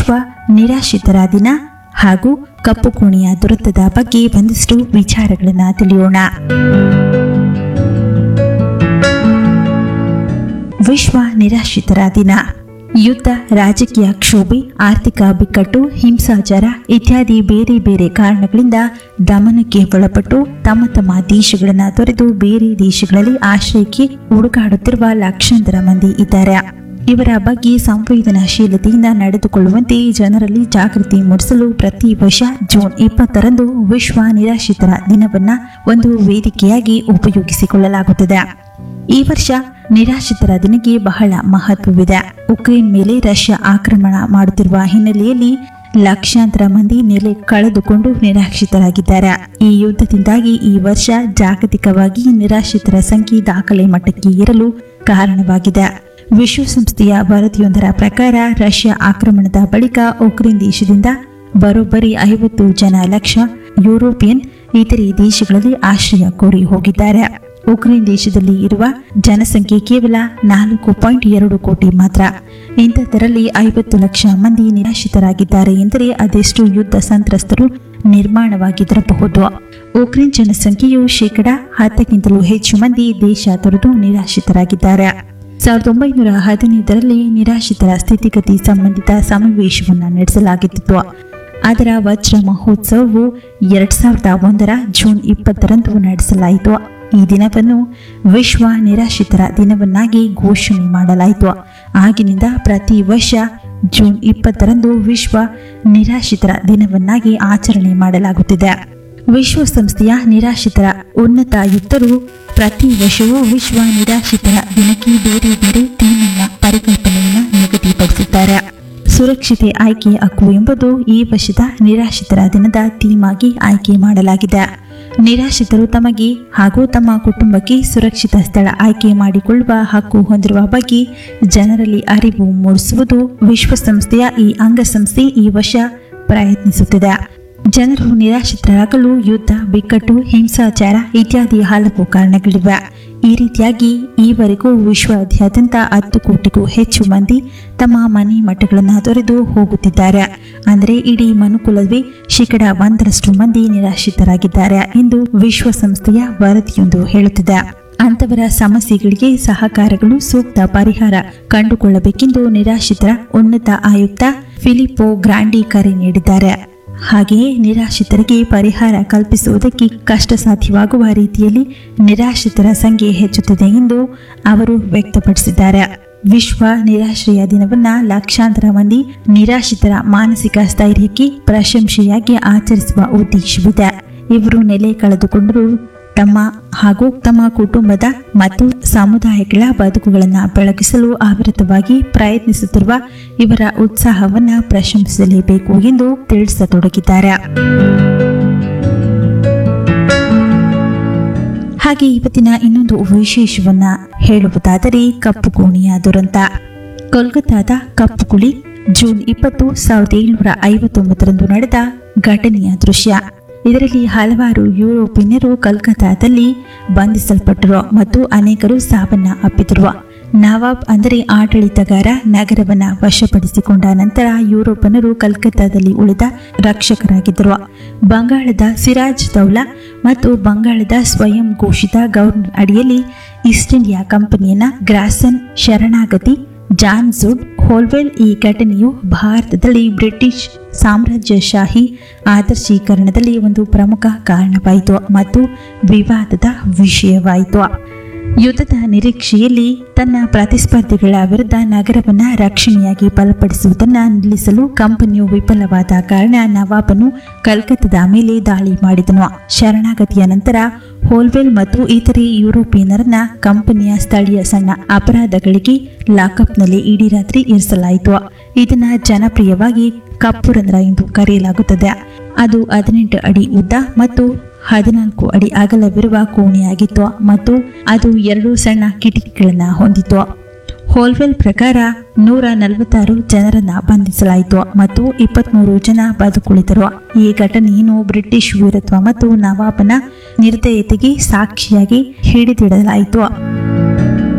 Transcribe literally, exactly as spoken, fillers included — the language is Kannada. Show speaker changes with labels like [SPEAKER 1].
[SPEAKER 1] ವಿಶ್ವ ನಿರಾಶ್ರಿತರ ದಿನ ಹಾಗೂ ಕಪ್ಪು ಕೋಣೆಯ ದುರಂತದ ಬಗ್ಗೆ ಒಂದಿಷ್ಟು ವಿಚಾರಗಳನ್ನು ತಿಳಿಯೋಣ. ವಿಶ್ವ ನಿರಾಶ್ರಿತರ ದಿನ. ಯುದ್ಧ, ರಾಜಕೀಯ ಕ್ಷೋಭೆ, ಆರ್ಥಿಕ ಬಿಕ್ಕಟ್ಟು, ಹಿಂಸಾಚಾರ ಇತ್ಯಾದಿ ಬೇರೆ ಬೇರೆ ಕಾರಣಗಳಿಂದ ದಮನಕ್ಕೆ ಒಳಪಟ್ಟು ತಮ್ಮ ತಮ್ಮ ದೇಶಗಳನ್ನು ತೊರೆದು ಬೇರೆ ದೇಶಗಳಲ್ಲಿ ಆಶ್ರಯಕ್ಕೆ ಹುಡುಕಾಡುತ್ತಿರುವ ಲಕ್ಷಾಂತರ ಮಂದಿ ಇದ್ದಾರೆ. ಇವರ ಬಗ್ಗೆ ಸಂವೇದನಾಶೀಲತೆಯಿಂದ ನಡೆದುಕೊಳ್ಳುವಂತೆ ಜನರಲ್ಲಿ ಜಾಗೃತಿ ಮೂಡಿಸಲು ಪ್ರತಿ ವರ್ಷ ಜೂನ್ ಇಪ್ಪತ್ತರಂದು ವಿಶ್ವ ನಿರಾಶ್ರಿತರ ದಿನವನ್ನ ಒಂದು ವೇದಿಕೆಯಾಗಿ ಉಪಯೋಗಿಸಿಕೊಳ್ಳಲಾಗುತ್ತದೆ. ಈ ವರ್ಷ ನಿರಾಶ್ರಿತರ ದಿನಕ್ಕೆ ಬಹಳ ಮಹತ್ವವಿದೆ. ಉಕ್ರೇನ್ ಮೇಲೆ ರಷ್ಯಾ ಆಕ್ರಮಣ ಮಾಡುತ್ತಿರುವ ಹಿನ್ನೆಲೆಯಲ್ಲಿ ಲಕ್ಷಾಂತರ ಮಂದಿ ನೆಲೆ ಕಳೆದುಕೊಂಡು ನಿರಾಶ್ರಿತರಾಗಿದ್ದಾರೆ. ಈ ಯುದ್ಧದಿಂದಾಗಿ ಈ ವರ್ಷ ಜಾಗತಿಕವಾಗಿ ನಿರಾಶ್ರಿತರ ಸಂಖ್ಯೆ ದಾಖಲೆ ಮಟ್ಟಕ್ಕೆ ಏರಲು ಕಾರಣವಾಗಿದೆ. ವಿಶ್ವಸಂಸ್ಥೆಯ ವರದಿಯೊಂದರ ಪ್ರಕಾರ ರಷ್ಯಾ ಆಕ್ರಮಣದ ಬಳಿಕ ಉಕ್ರೇನ್ ದೇಶದಿಂದ ಬರೋಬ್ಬರಿ ಐವತ್ತು ಜನ ಲಕ್ಷ ಯುರೋಪಿಯನ್ ಇತರೆ ದೇಶಗಳಲ್ಲಿ ಆಶ್ರಯ ಕೋರಿ ಹೋಗಿದ್ದಾರೆ. ಉಕ್ರೇನ್ ದೇಶದಲ್ಲಿ ಇರುವ ಜನಸಂಖ್ಯೆ ಕೇವಲ ನಾಲ್ಕು ಪಾಯಿಂಟ್ ಎರಡು ಕೋಟಿ ಮಾತ್ರ. ಇಂಥದ್ದರಲ್ಲಿ ಐವತ್ತು ಲಕ್ಷ ಮಂದಿ ನಿರಾಶ್ರಿತರಾಗಿದ್ದಾರೆ ಎಂದರೆ ಅದೆಷ್ಟು ಯುದ್ಧ ಸಂತ್ರಸ್ತರು ನಿರ್ಮಾಣವಾಗಿರಬಹುದು. ಉಕ್ರೇನ್ ಜನಸಂಖ್ಯೆಯು ಶೇಕಡ ಹತ್ತಕ್ಕಿಂತಲೂ ಹೆಚ್ಚು ಮಂದಿ ದೇಶ ತೊರೆದು ನಿರಾಶ್ರಿತರಾಗಿದ್ದಾರೆ. ಸಾವಿರದ ಒಂಬೈನೂರ ಹದಿನೈದರಲ್ಲಿ ನಿರಾಶ್ರಿತರ ಸ್ಥಿತಿಗತಿ ಸಂಬಂಧಿತ ಸಮಾವೇಶವನ್ನು ನಡೆಸಲಾಗಿತ್ತು. ಅದರ ವಜ್ರ ಮಹೋತ್ಸವವು ಎರಡ್ ಸಾವಿರದ ಒಂದರ ಜೂನ್ ಇಪ್ಪತ್ತರಂದು ನಡೆಸಲಾಯಿತು. ಈ ದಿನವನ್ನು ವಿಶ್ವ ನಿರಾಶ್ರಿತರ ದಿನವನ್ನಾಗಿ ಘೋಷಣೆ ಮಾಡಲಾಯಿತು. ಆಗಿನಿಂದ ಪ್ರತಿ ವರ್ಷ ಜೂನ್ ಇಪ್ಪತ್ತರಂದು ವಿಶ್ವ ನಿರಾಶ್ರಿತರ ದಿನವನ್ನಾಗಿ ಆಚರಣೆ ಮಾಡಲಾಗುತ್ತಿದೆ. ವಿಶ್ವಸಂಸ್ಥೆಯ ನಿರಾಶ್ರಿತರ ಉನ್ನತಾಯುಕ್ತರು ಪ್ರತಿ ವರ್ಷವೂ ವಿಶ್ವ ನಿರಾಶ್ರಿತರ ದಿನಕ್ಕೆ ಬೇರೆ ಬೇರೆ ಥೀಮ್ನ ಪರಿಕಲ್ಪನೆಯನ್ನು ನಿಗದಿಪಡಿಸುತ್ತಾರೆ. ಸುರಕ್ಷಿತೆ ಆಯ್ಕೆ ಹಕ್ಕು ಎಂಬುದು ಈ ವರ್ಷದ ನಿರಾಶ್ರಿತರ ದಿನದ ಥೀಮ್ ಆಗಿ ಆಯ್ಕೆ ಮಾಡಲಾಗಿದೆ. ನಿರಾಶ್ರಿತರು ತಮಗೆ ಹಾಗೂ ತಮ್ಮ ಕುಟುಂಬಕ್ಕೆ ಸುರಕ್ಷಿತ ಸ್ಥಳ ಆಯ್ಕೆ ಮಾಡಿಕೊಳ್ಳುವ ಹಕ್ಕು ಹೊಂದಿರುವ ಬಗ್ಗೆ ಜನರಲ್ಲಿ ಅರಿವು ಮೂಡಿಸುವುದು ವಿಶ್ವಸಂಸ್ಥೆಯ ಈ ಅಂಗಸಂಸ್ಥೆ ಈ ವರ್ಷ ಪ್ರಯತ್ನಿಸುತ್ತಿದೆ. ಜನರು ನಿರಾಶ್ರಿತರಾಗಲು ಯುದ್ಧ, ಬಿಕ್ಕಟ್ಟು, ಹಿಂಸಾಚಾರ ಇತ್ಯಾದಿ ಹಲವು ಕಾರಣಗಳಿವೆ. ಈ ರೀತಿಯಾಗಿ ಈವರೆಗೂ ವಿಶ್ವಾದ್ಯಂತ ಹತ್ತು ಕೋಟಿಗೂ ಹೆಚ್ಚು ಮಂದಿ ತಮ್ಮ ಮನೆ ಮಠಗಳನ್ನು ತೊರೆದು ಹೋಗುತ್ತಿದ್ದಾರೆ. ಅಂದರೆ ಇಡೀ ಮನುಕುಲವೇ ಶೇಕಡ ಒಂದರಷ್ಟು ಮಂದಿ ನಿರಾಶ್ರಿತರಾಗಿದ್ದಾರೆ ಎಂದು ವಿಶ್ವಸಂಸ್ಥೆಯ ವರದಿಯೊಂದು ಹೇಳುತ್ತಿದೆ. ಅಂತವರ ಸಮಸ್ಯೆಗಳಿಗೆ ಸಹಕಾರಗಳು ಸೂಕ್ತ ಪರಿಹಾರ ಕಂಡುಕೊಳ್ಳಬೇಕೆಂದು ನಿರಾಶ್ರಿತರ ಉನ್ನತ ಆಯುಕ್ತ ಫಿಲಿಪ್ಪೋ ಗ್ರಾಂಡಿ ಕರೆ ನೀಡಿದ್ದಾರೆ. ಹಾಗೆಯೇ ನಿರಾಶ್ರಿತರಿಗೆ ಪರಿಹಾರ ಕಲ್ಪಿಸುವುದಕ್ಕೆ ಕಷ್ಟ ಸಾಧ್ಯವಾಗುವ ರೀತಿಯಲ್ಲಿ ನಿರಾಶ್ರಿತರ ಸಂಖ್ಯೆ ಹೆಚ್ಚುತ್ತಿದೆ ಎಂದು ಅವರು ವ್ಯಕ್ತಪಡಿಸಿದ್ದಾರೆ. ವಿಶ್ವ ನಿರಾಶ್ರಯ ದಿನವನ್ನ ಲಕ್ಷಾಂತರ ಮಂದಿ ನಿರಾಶ್ರಿತರ ಮಾನಸಿಕ ಸ್ಥೈರ್ಯಕ್ಕೆ ಪ್ರಶಂಸೆಯಾಗಿ ಆಚರಿಸುವ ಉದ್ದೇಶವಿದೆ. ಇವರು ನೆಲೆ ಕಳೆದುಕೊಂಡರೂ ತಮ್ಮ ಹಾಗೂ ತಮ್ಮ ಕುಟುಂಬದ ಮತ್ತು ಸಮುದಾಯಗಳ ಬದುಕುಗಳನ್ನು ಬೆಳಗಿಸಲು ಅವಿರತವಾಗಿ ಪ್ರಯತ್ನಿಸುತ್ತಿರುವ ಇವರ ಉತ್ಸಾಹವನ್ನು ಪ್ರಶಂಸಿಸಲೇಬೇಕು ಎಂದು ತಿಳಿಸತೊಡಗಿದ್ದಾರೆ. ಹಾಗೆ ಇವತ್ತಿನ ಇನ್ನೊಂದು ವಿಶೇಷವನ್ನ ಹೇಳುವುದಾದರೆ ಕಪ್ಪು ಕೋಣೆಯ ದುರಂತ. ಕೋಲ್ಕತ್ತಾದ ಕಪ್ಪು ಕುಳಿ ಜೂನ್ ಇಪ್ಪತ್ತು ಸಾವಿರದ ಏಳುನೂರ ಐವತ್ತೊಂಬತ್ತರಂದು ನಡೆದ ಘಟನೆಯ ದೃಶ್ಯ. ಇದರಲ್ಲಿ ಹಲವಾರು ಯುರೋಪಿಯನ್ನರು ಕಲ್ಕತ್ತಾದಲ್ಲಿ ಬಂಧಿಸಲ್ಪಟ್ಟರು ಮತ್ತು ಅನೇಕರು ಸಾವನ್ನ ಅಪ್ಪಿದರು. ನವಾಬ್ ಅಂದರೆ ಆಡಳಿತಗಾರ ನಗರವನ್ನು ವಶಪಡಿಸಿಕೊಂಡ ನಂತರ ಯುರೋಪಿಯನ್ನರು ಕಲ್ಕತ್ತಾದಲ್ಲಿ ಉಳಿದ ರಕ್ಷಕರಾಗಿದ್ದರು. ಬಂಗಾಳದ ಸಿರಾಜ್ ದೌಲಾ ಮತ್ತು ಬಂಗಾಳದ ಸ್ವಯಂ ಘೋಷಿತ ಗವರ್ನರ್ ಅಡಿಯಲ್ಲಿ ಈಸ್ಟ್ ಇಂಡಿಯಾ ಕಂಪನಿಯನ್ನ ಗ್ರಾಸನ್ ಶರಣಾಗತಿ ಜಾನ್ ಜುಡ್ ಹೋಲ್ವೆಲ್. ಈ ಘಟನೆಯು ಭಾರತದಲ್ಲಿ ಬ್ರಿಟಿಷ್ ಸಾಮ್ರಾಜ್ಯಶಾಹಿ ಆದರ್ಶೀಕರಣದಲ್ಲಿ ಒಂದು ಪ್ರಮುಖ ಕಾರಣವಾಯಿತು ಮತ್ತು ವಿವಾದದ ವಿಷಯವಾಯಿತು. ಯುದ್ಧದ ನಿರೀಕ್ಷೆಯಲ್ಲಿ ತನ್ನ ಪ್ರತಿಸ್ಪರ್ಧಿಗಳ ವಿರುದ್ಧ ನಗರವನ್ನು ರಕ್ಷಣೆಯಾಗಿ ಬಲಪಡಿಸುವುದನ್ನು ನಿಲ್ಲಿಸಲು ಕಂಪನಿಯು ವಿಫಲವಾದ ಕಾರಣ ನವಾಬನು ಕಲ್ಕತ್ತಾದ ಮೇಲೆ ದಾಳಿ ಮಾಡಿದನು. ಶರಣಾಗತಿಯ ನಂತರ ಹೋಲ್ವೆಲ್ ಮತ್ತು ಇತರೆ ಯುರೋಪಿಯನ್ನರನ್ನ ಕಂಪನಿಯ ಸ್ಥಳೀಯ ಸಣ್ಣ ಅಪರಾಧಗಳಿಗೆ ಲಾಕಪ್ನಲ್ಲಿ ಇಡೀ ರಾತ್ರಿ ಇರಿಸಲಾಯಿತು. ಇದನ್ನ ಜನಪ್ರಿಯವಾಗಿ ಕಪ್ಪು ರಂಧ್ರ ಎಂದು ಕರೆಯಲಾಗುತ್ತದೆ. ಅದು ಹದಿನೆಂಟು ಅಡಿ ಉದ್ದ ಮತ್ತು ಹದಿನಾಲ್ಕು ಅಡಿ ಅಗಲವಿರುವ ಕೋಣೆಯಾಗಿತ್ತು ಮತ್ತು ಅದು ಎರಡು ಸಣ್ಣ ಕಿಟಕಿಗಳನ್ನು ಹೊಂದಿತ್ತು. ಹೋಲ್ವೆಲ್ ಪ್ರಕಾರ ನೂರ ನಲವತ್ತಾರು ಜನರನ್ನ ಬಂಧಿಸಲಾಯಿತು ಮತ್ತು ಇಪ್ಪತ್ಮೂರು ಜನ ಬದುಕುಳಿದರು. ಈ ಘಟನೆಯನ್ನು ಬ್ರಿಟಿಷ್ ವೀರತ್ವ ಮತ್ತು ನವಾಬನ ನಿರ್ದಯತೆಗೆ ಸಾಕ್ಷಿಯಾಗಿ ಹಿಡಿದಿಡಲಾಯಿತು.